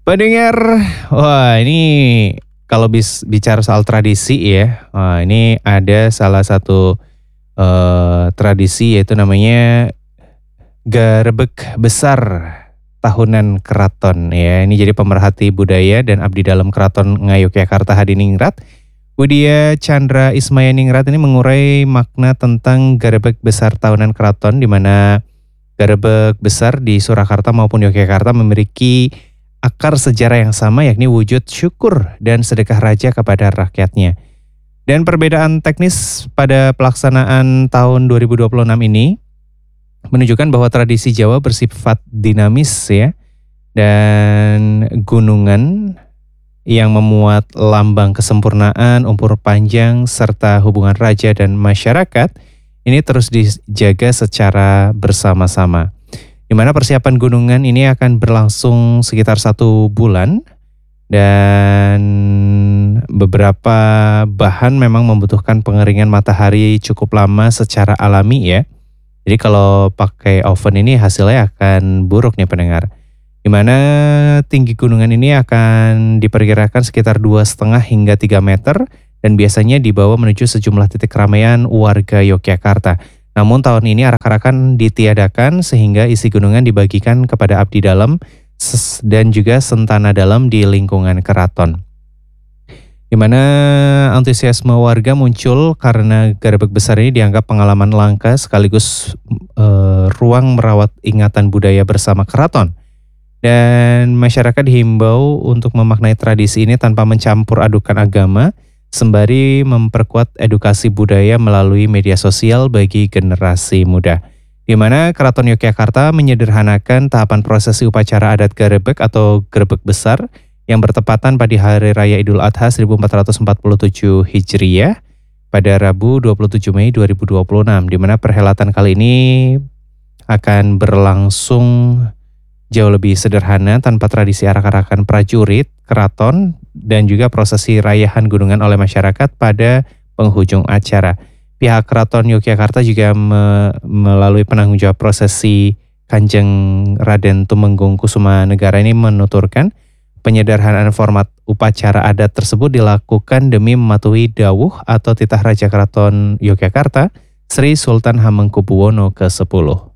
Pendengar, wah ini kalau bicara soal tradisi ya, wah ini ada salah satu tradisi yaitu namanya Garebeg Besar Tahunan Keraton ya. Ini jadi pemerhati budaya dan abdi dalam Keraton Ngayogyakarta Hadiningrat, Widya Chandra Ismayaningrat ini mengurai makna tentang Garebeg Besar Tahunan Keraton di mana Garebeg Besar di Surakarta maupun Yogyakarta memiliki akar sejarah yang sama yakni wujud syukur dan sedekah raja kepada rakyatnya. Dan perbedaan teknis pada pelaksanaan tahun 2026 ini menunjukkan bahwa tradisi Jawa bersifat dinamis ya, dan gunungan yang memuat lambang kesempurnaan, umur panjang, serta hubungan raja dan masyarakat ini terus dijaga secara bersama-sama. Di mana persiapan gunungan ini akan berlangsung sekitar 1 bulan dan beberapa bahan memang membutuhkan pengeringan matahari cukup lama secara alami ya. Jadi kalau pakai oven ini hasilnya akan buruk nih pendengar. Di mana tinggi gunungan ini akan diperkirakan sekitar 2,5 hingga 3 meter dan biasanya dibawa menuju sejumlah titik keramaian warga Yogyakarta. Namun tahun ini arak-arakan ditiadakan sehingga isi gunungan dibagikan kepada abdi dalam dan juga sentana dalam di lingkungan keraton. Di mana antusiasme warga muncul karena Garebeg Besar ini dianggap pengalaman langka sekaligus ruang merawat ingatan budaya bersama keraton. Dan masyarakat dihimbau untuk memaknai tradisi ini tanpa mencampur adukan agama, sembari memperkuat edukasi budaya melalui media sosial bagi generasi muda. Di mana Keraton Yogyakarta menyederhanakan tahapan prosesi upacara adat Garebeg atau Grebeg Besar yang bertepatan pada Hari Raya Idul Adha 1447 Hijriah pada Rabu 27 Mei 2026, di mana perhelatan kali ini akan berlangsung jauh lebih sederhana tanpa tradisi arak-arakan prajurit, keraton, dan juga prosesi rayahan gunungan oleh masyarakat pada penghujung acara. Pihak Keraton Yogyakarta juga melalui penanggung jawab prosesi Kanjeng Raden Tumenggung Kusumanegara ini menuturkan penyederhanaan format upacara adat tersebut dilakukan demi mematuhi dawuh atau titah Raja Keraton Yogyakarta Sri Sultan Hamengkubuwono ke-10.